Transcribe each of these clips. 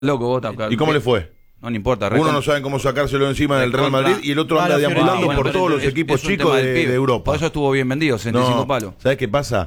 Loco, vota. ¿Y cómo le fue? No importa. Uno no sabe cómo sacárselo encima del Real Madrid y el otro anda deambulando por todos los equipos chicos de Europa. Por eso estuvo bien vendido, 65 palos. ¿Sabes qué pasa?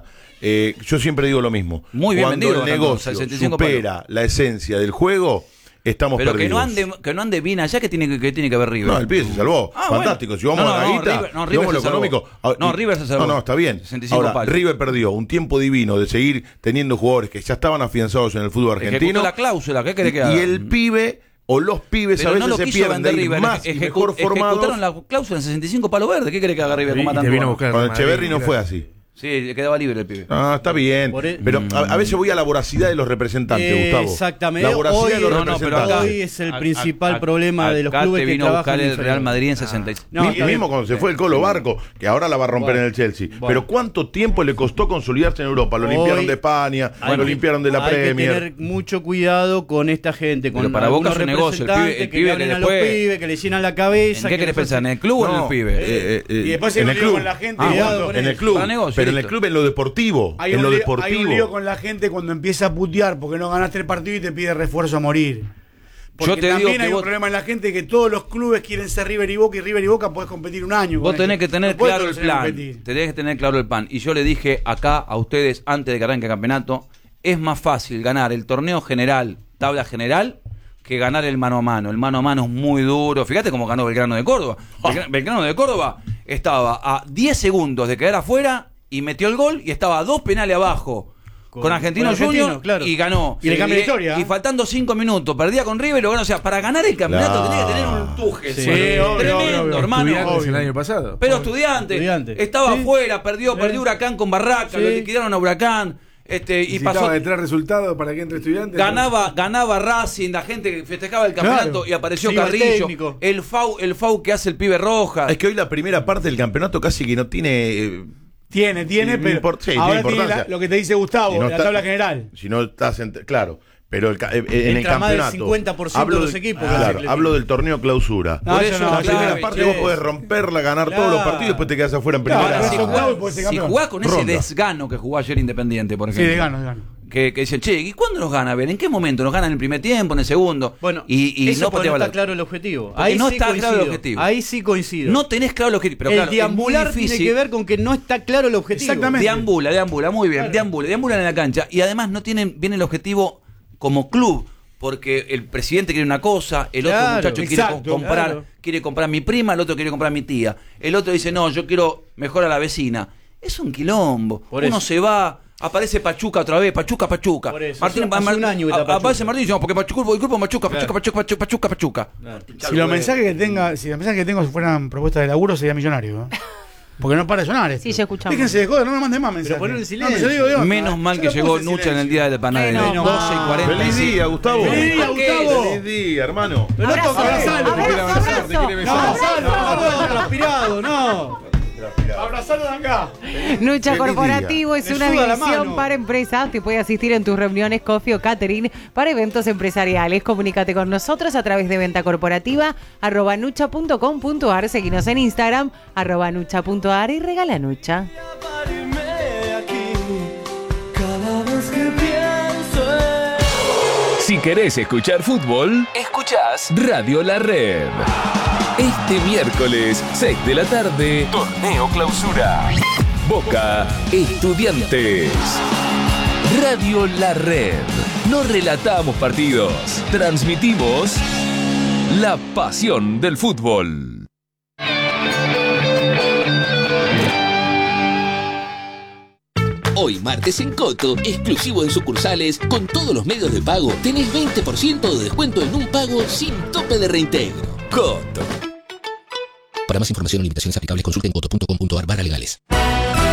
Yo siempre digo lo mismo. Muy bien vendido. Cuando el negocio supera la esencia del juego, estamos perdidos. Pero que no ande bien allá, que tiene que ver River. No, el pibe se salvó. Fantástico. Bueno. Si vamos a la guita, si vamos a lo económico. River se salvó. No, está bien. 65 Ahora, palos. River perdió un tiempo divino de seguir teniendo jugadores que ya estaban afianzados en el fútbol argentino. La cláusula, ¿qué quiere que haga? Y el pibe o los pibes pero a veces no se pierden de ir más y mejor formados. Ejecutaron la cláusula en 65 palos verdes. ¿Qué quiere que haga River? Con Echeverri no fue así. Sí, quedaba libre el pibe. Ah, está bien. Pero a veces voy a la voracidad de los representantes, Gustavo. Exactamente. La voracidad hoy, de los representantes. Pero hoy es el principal problema de los clubes te vino que a buscar trabajan el Real Madrid en 66. Mismo cuando se fue el Colo Barco, que ahora la va a romper en el Chelsea. Pero ¿cuánto tiempo le costó consolidarse en Europa? Lo limpiaron de España, lo limpiaron de la Premier. Hay que tener mucho cuidado con esta gente, con para Boca es un negocio. El pibe que después, a los pibes, que le llenan la cabeza. ¿En qué querés pensar? ¿En el club o en el pibe? Y después se en el club. con la gente. En el club. Pero en el club, en lo deportivo. Hay un lío con la gente cuando empieza a putear porque no ganaste el partido y te pide refuerzo a morir. Porque también hay un problema en la gente que todos los clubes quieren ser River y Boca podés competir un año. Vos tenés que tener claro el plan. Tenés que tener claro el plan. Y yo le dije acá a ustedes, antes de que arranque el campeonato, es más fácil ganar el torneo general, tabla general, que ganar el mano a mano. El mano a mano es muy duro. Fíjate cómo ganó Belgrano de Córdoba. Belgrano de Córdoba estaba a 10 segundos de quedar afuera y metió el gol y estaba a 2 penales abajo con Argentino Junior, claro. Y ganó. Y le cambió la historia. Y faltando 5 minutos, perdía con River, o sea, para ganar el campeonato tenía que tener un tuje. Sí, tremendo, hermano. Estudiantes el año pasado. Pero estudiante. Estaba afuera, perdió Huracán con Barraca, lo liquidaron a Huracán. Y pasó de 3 resultados para que entre Estudiantes. Ganaba Racing, la gente festejaba el campeonato y apareció Carrillo. El FAU que hace el pibe Rojas. Es que hoy la primera parte del campeonato casi que no tiene. Tiene, pero ahora tiene lo que te dice Gustavo, la tabla general. Si no estás claro, pero en el campeonato más del 50% de los equipos. Claro, hablo del torneo clausura. Por eso la primera parte vos podés romperla, ganar todos los partidos y después te quedás afuera en primera. Si jugás con ese desgano que jugó ayer Independiente, por ejemplo. Sí, desgano. Que dicen, che, ¿y cuándo nos gana? A ver, ¿en qué momento? ¿Nos ganan en el primer tiempo, en el segundo? Bueno, y eso no está claro el objetivo. Ahí no está claro el objetivo. Ahí sí coincido. No tenés claro el objetivo. Pero el claro, deambular tiene que ver con que no está claro el objetivo. Exactamente. Deambula, muy bien. Claro. Deambulan en la cancha. Y además no tienen bien el objetivo como club. Porque el presidente quiere una cosa, el otro muchacho quiere comprar a mi prima, el otro quiere comprar a mi tía. El otro dice, no, yo quiero mejor a la vecina. Es un quilombo. Uno se va... Aparece Pachuca otra vez, Pachuca. Por eso, Martín, hace un año que está aparece Martín y dice, porque Pachuca. Si los mensajes que tengo fueran propuestas de laburo sería millonario, ¿eh? Porque no para de sonar. Sí, ya escuchamos. Fíjense de joder, no me manden más mensajes. Pero poner en silencio. Menos mal que llegó Nucha en el día del panadero. 12:40. Feliz día, Gustavo. Feliz día, hermano. Pero no toca abrazarlo. Transpirado, no. Abrazalo de acá. Nucha Corporativo es una suda la división mano. para empresas que puede asistir en tus reuniones, coffee o catering para eventos empresariales. Comunícate con nosotros a través de venta corporativa @nucha.com.ar. Seguinos en Instagram @nucha.ar y regala Nucha. Si querés escuchar fútbol, escuchás Radio La Red. Este miércoles, 6 de la tarde, Torneo Clausura. Boca Estudiantes. Radio La Red. No relatamos partidos, transmitimos la pasión del fútbol. Hoy martes en Coto, exclusivo en sucursales, con todos los medios de pago, tenés 20% de descuento en un pago sin tope de reintegro. Coto. Para más información o limitaciones aplicables, consulten coto.com.ar/legales.